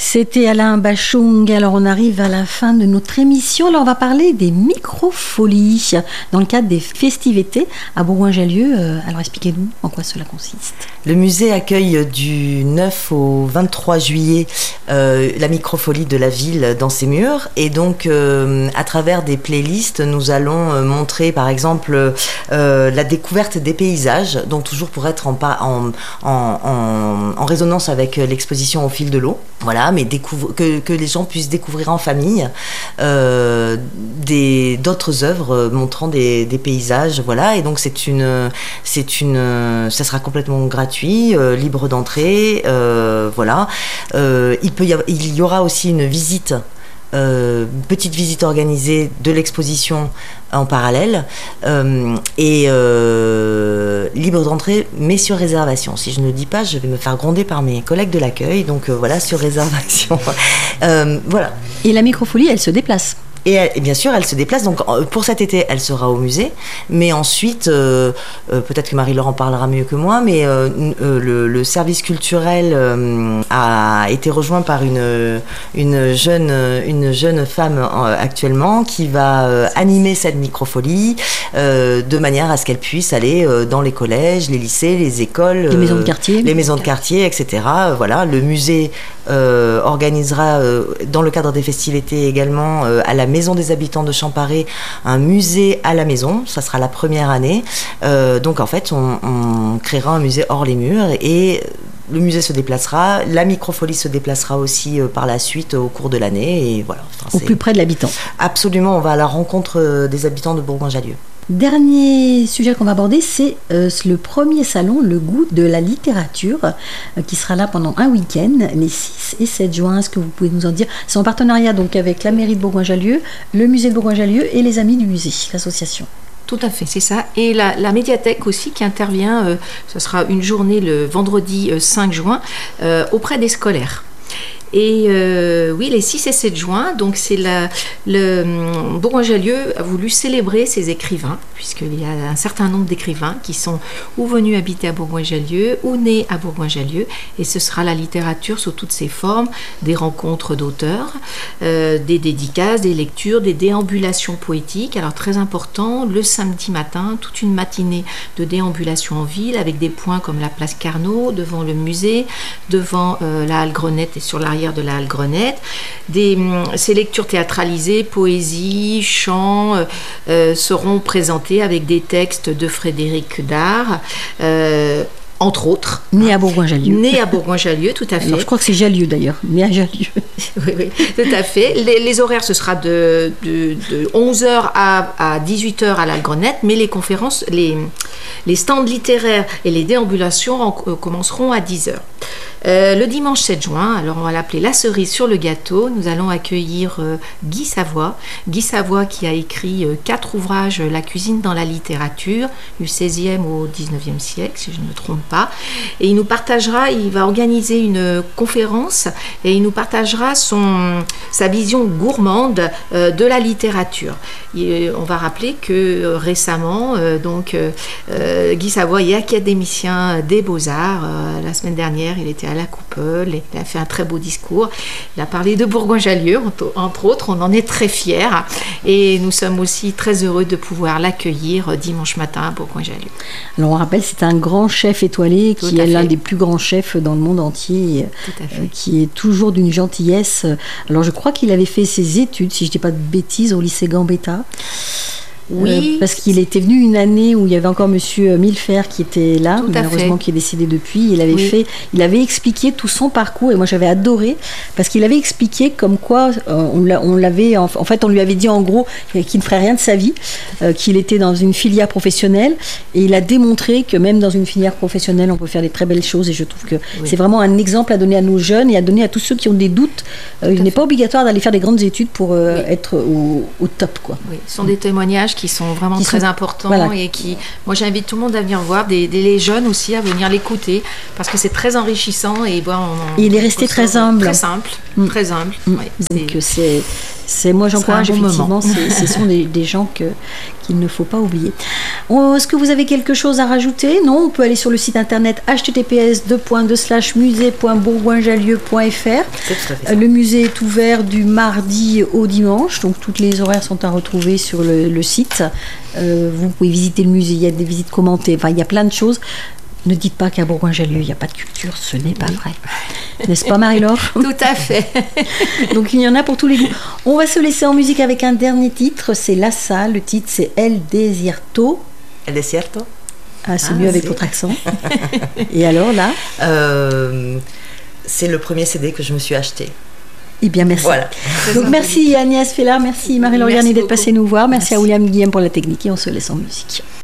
C'était Alain Bachung. Alors on arrive à la fin de notre émission. Alors on va parler des microfolies dans le cadre des festivités à Bourgoin-Jallieu. Alors expliquez-nous en quoi cela consiste. Le musée accueille du 9 au 23 juillet la microfolie de la ville dans ses murs. Et donc à travers des playlists, nous allons montrer par exemple la découverte des paysages, donc toujours pour être en résonance avec l'exposition Au fil de l'eau. Voilà, mais que les gens puissent découvrir en famille d'autres œuvres montrant des paysages, voilà. Et donc ça sera complètement gratuit, libre d'entrée, voilà. Il y aura aussi une visite. Petite visite organisée de l'exposition en parallèle libre d'entrée mais sur réservation. Si je ne le dis pas, je vais me faire gronder par mes collègues de l'accueil, donc voilà, sur réservation. Voilà. Et la microfolie, elle se déplace. Et bien sûr, elle se déplace. Donc, pour cet été, elle sera au musée. Mais ensuite, peut-être que Marie-Laure en parlera mieux que moi, mais le service culturel a été rejoint par une jeune femme actuellement qui va animer cette microfolie de manière à ce qu'elle puisse aller dans les collèges, les lycées, les écoles, les maisons de quartier. Les maisons de quartier, etc. Voilà, le musée organisera, dans le cadre des festivités également, à la Maison des Habitants de Champaret, un musée à la maison. Ça sera la première année. Donc en fait, on créera un musée hors les murs et le musée se déplacera, la microfolie se déplacera aussi par la suite au cours de l'année. Et voilà. Au plus près de l'habitant. Absolument, on va à la rencontre des habitants de Bourgoin-Jallieu. Dernier sujet qu'on va aborder, c'est le premier salon, le goût de la littérature, qui sera là pendant un week-end, les 6 et 7 juin. Est-ce que vous pouvez nous en dire? C'est en partenariat donc avec la mairie de Bourgoin-Jallieu, le musée de Bourgoin-Jallieu et les Amis du musée, l'association. Tout à fait, c'est ça. Et la médiathèque aussi qui intervient, ce sera une journée le vendredi 5 juin, auprès des scolaires. Et oui, les 6 et 7 juin, donc c'est le Bourgoin-Jallieu a voulu célébrer ses écrivains, puisqu'il y a un certain nombre d'écrivains qui sont ou venus habiter à Bourgoin-Jallieu ou nés à Bourgoin-Jallieu, et ce sera la littérature sous toutes ses formes, des rencontres d'auteurs, des dédicaces, des lectures, des déambulations poétiques. Alors très important, le samedi matin, toute une matinée de déambulation en ville, avec des points comme la place Carnot, devant le musée, devant la halle Grenette et sur l'arrière de la halle Grenette. Ces lectures théâtralisées, poésie, chants seront présentées avec des textes de Frédéric Dard, entre autres. Né à Bourgoin-Jallieu. Né à Bourgoin-Jallieu, tout à fait. Alors, je crois que c'est Jallieu d'ailleurs, né à Jallieu. Oui, tout à fait. Les horaires, ce sera de 11h à 18h à la Grenette, mais les conférences, les stands littéraires et les déambulations commenceront à 10h. Le dimanche 7 juin, alors on va l'appeler la cerise sur le gâteau, nous allons accueillir Guy Savoy. Guy Savoy qui a écrit 4 ouvrages, La cuisine dans la littérature, du 16e au 19e siècle, si je ne me trompe pas. Et il va organiser une conférence et il nous partagera sa vision gourmande de la littérature. On va rappeler que récemment, Guy Savoy est académicien des Beaux-Arts. La semaine dernière, il était à la Coupole, il a fait un très beau discours. Il a parlé de Bourgoin-Jallieu, entre autres. On en est très fiers et nous sommes aussi très heureux de pouvoir l'accueillir dimanche matin à Bourgoin-Jallieu. Alors on rappelle, c'est un grand chef étoilé qui est l'un des plus grands chefs dans le monde entier, qui est toujours d'une gentillesse. Alors je crois qu'il avait fait ses études, si je ne dis pas de bêtises, au lycée Gambetta. Oui. Parce qu'il était venu une année où il y avait encore monsieur Millefer qui était là, malheureusement qui est décédé depuis. Il avait expliqué tout son parcours et moi j'avais adoré parce qu'il avait expliqué comme quoi on lui avait dit en gros qu'il ne ferait rien de sa vie, qu'il était dans une filière professionnelle et il a démontré que même dans une filière professionnelle on peut faire des très belles choses et je trouve que c'est vraiment un exemple à donner à nos jeunes et à donner à tous ceux qui ont des doutes. Il n'est pas obligatoire d'aller faire des grandes études pour être au top, quoi. Oui, ce sont des témoignages qui sont vraiment très importants et qui, moi j'invite tout le monde à venir voir, les jeunes aussi à venir l'écouter parce que c'est très enrichissant et il est resté très humble. Très simple, très humble. Donc Moi, j'encourage effectivement. Ce sont des gens qu'il ne faut pas oublier. Est-ce que vous avez quelque chose à rajouter? Non, on peut aller sur le site internet https://musée.bourgoin-jallieu.fr. Le musée est ouvert du mardi au dimanche, donc toutes les horaires sont à retrouver sur le site. Vous pouvez visiter le musée, il y a des visites commentées, enfin il y a plein de choses. Ne dites pas qu'à Bourgoin-Jallieu, il n'y a pas de culture, ce n'est pas vrai. N'est-ce pas, Marie-Laure? Tout à fait. Donc il y en a pour tous les goûts. On va se laisser en musique avec un dernier titre, c'est La Salle. Le titre, c'est El Desierto. El Desierto. Ah, c'est mieux avec votre accent. Et alors, là c'est le premier CD que je me suis acheté. Eh bien, merci. Voilà. Donc merci Agnès Fellard, merci Marie-Laure Garnier d'être passée nous voir. Merci à William Guillaume pour la technique et on se laisse en musique.